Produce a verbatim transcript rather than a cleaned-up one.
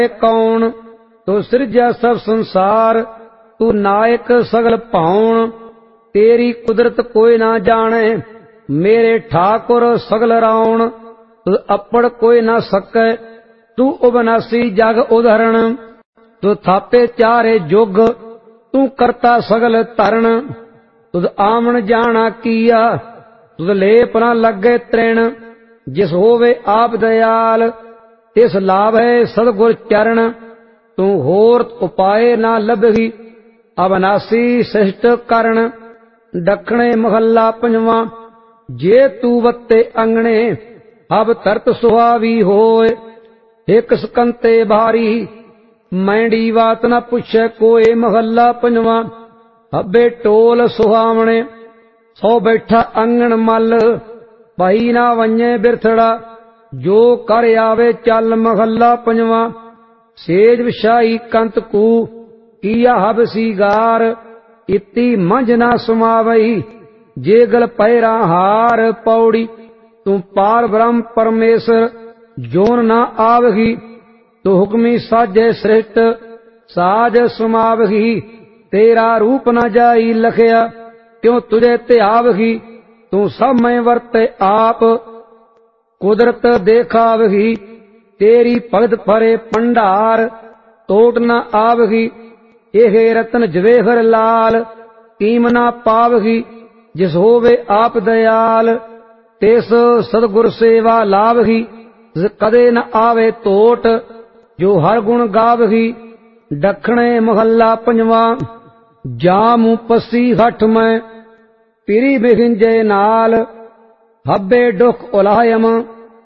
कौन। तू सिरजा सब संसार, तू नायक सगल पाउन। तेरी कुदरत कोई ना जाने, मेरे ठाकुर सगल राउण। तू अपड़ कोई ना सकै, तू उबनासी जग उधरण। तू थापे चारे जुग, तू करता सगल तरण। तुद आमन जाना किया, तुद लेप न लगे तृण। जिस होवे आप दयाल, तिस लाभ है सदगुर चरण। तू होर उपाय ना लभही, अविनाशी सृष्ट करण। दखणे महला पंजवा, जे तू वत्ते अंगणे, अब तरत सुहावी होए। एक सकंते भारी, मैंडी बात न पुछे कोई। महला पंजवा, हबे टोल सुहावणे, सौ बैठा अंगण मल। भाई ना वन्ये बिरथड़ा, जो कर आवे चल। महला पंजवा, सेज विछाई कंत कू, किया हब सीगार। इति मंझ ना समावई, जे गल पैरा हार। पौड़ी, तू पार ब्रह्म परमेश्वर, जोन ना आवही। तू हुक्मी साजे सृष्ट, साज समावही। तेरा रूप न जाई लखया, क्यों तुझे त्यावही। तू सब में वर्ते आप, कुदरत देखावही। तेरी भगत फरे भंडार, तोट न आवही। एहे रतन जवेहर लाल, कीम न पावही। जिस होवे आप दयाल, तिस सदगुर सेवा लावही। जिस कदे न आवे तोट, जो हर गुण गावही। दखणे महला पंजवा, जामू पसी हठ में, पिरी बिहिंजे नाल। हब्बे दुख उलायम,